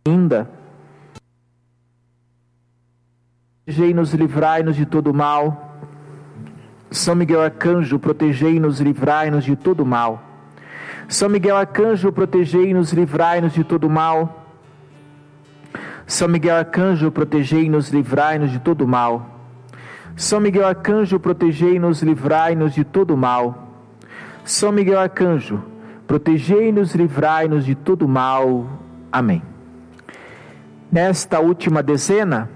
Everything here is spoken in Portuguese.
ainda. Protegei-nos, livrai-nos de todo mal. São Miguel Arcanjo, protegei-nos, livrai-nos de todo mal. São Miguel Arcanjo, protegei-nos, livrai-nos de todo mal. São Miguel Arcanjo, protegei-nos, livrai-nos de todo mal. São Miguel Arcanjo, protegei-nos, livrai-nos de todo mal. São Miguel Arcanjo, protegei-nos, livrai-nos de todo mal. Amém. Nesta última dezena,